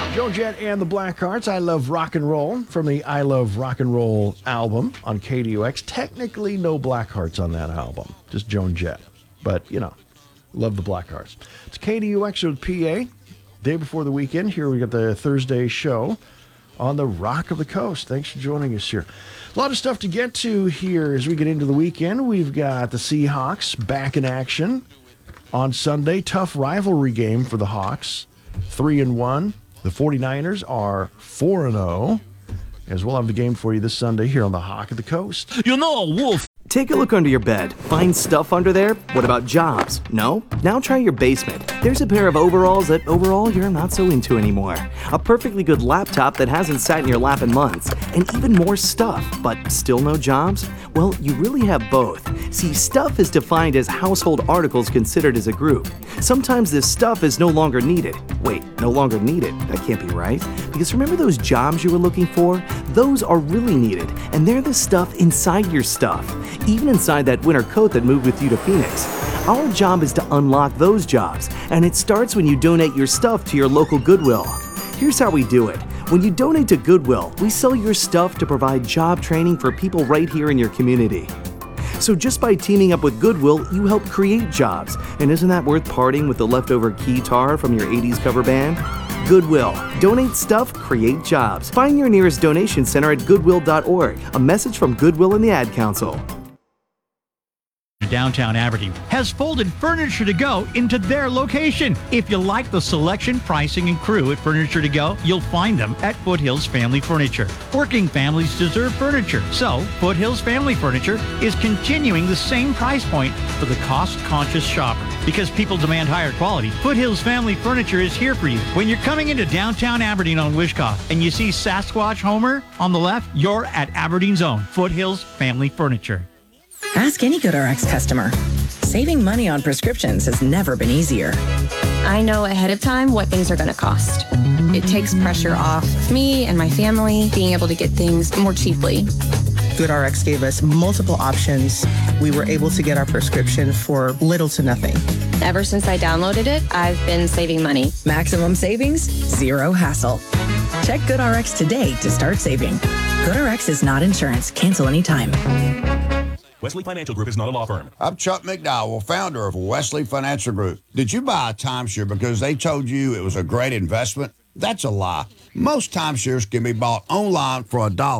Joan Jett and the Blackhearts, I Love Rock and Roll, from the I Love Rock and Roll album on KDUX. Technically, no Blackhearts on that album, just Joan Jett. But, love the Blackhearts. It's KDUX with PA. Day before the weekend, here we got the Thursday show on the Rock of the Coast. Thanks for joining us here. A lot of stuff to get to here as we get into the weekend. We've got the Seahawks back in action on Sunday. Tough rivalry game for the Hawks, 3-1. The 49ers are 4-0, as we'll have the game for you this Sunday here on the Hawk of the Coast. You're not a wolf. Take a look under your bed. Find stuff under there? What about jobs? No? Now try your basement. There's a pair of overalls that overall you're not so into anymore. A perfectly good laptop that hasn't sat in your lap in months. And even more stuff, but still no jobs? Well, you really have both. See, stuff is defined as household articles considered as a group. Sometimes this stuff is no longer needed. Wait, no longer needed? That can't be right. Because remember those jobs you were looking for? Those are really needed, and they're the stuff inside your stuff. Even inside that winter coat that moved with you to Phoenix. Our job is to unlock those jobs, and it starts when you donate your stuff to your local Goodwill. Here's how we do it. When you donate to Goodwill, we sell your stuff to provide job training for people right here in your community. So just by teaming up with Goodwill, you help create jobs. And isn't that worth parting with the leftover keytar from your 80s cover band? Goodwill. Donate stuff, create jobs. Find your nearest donation center at goodwill.org. A message from Goodwill and the Ad Council. Downtown Aberdeen has folded Furniture to Go into their location. If you like the selection, pricing, and crew at Furniture to Go, you'll find them at Foothills Family Furniture. Working families deserve furniture, so Foothills Family Furniture is continuing the same price point for the cost-conscious shopper. Because people demand higher quality, Foothills Family Furniture is here for you. When you're coming into downtown Aberdeen on Wishkov and you see Sasquatch Homer on the left, you're at Aberdeen's own Foothills Family Furniture. Ask any GoodRx customer. Saving money on prescriptions has never been easier. I know ahead of time what things are going to cost. It takes pressure off me and my family being able to get things more cheaply. GoodRx gave us multiple options. We were able to get our prescription for little to nothing. Ever since I downloaded it, I've been saving money. Maximum savings, zero hassle. Check GoodRx today to start saving. GoodRx is not insurance. Cancel anytime. Wesley Financial Group is not a law firm. I'm Chuck McDowell, founder of Wesley Financial Group. Did you buy a timeshare because they told you it was a great investment? That's a lie. Most timeshares can be bought online for $1.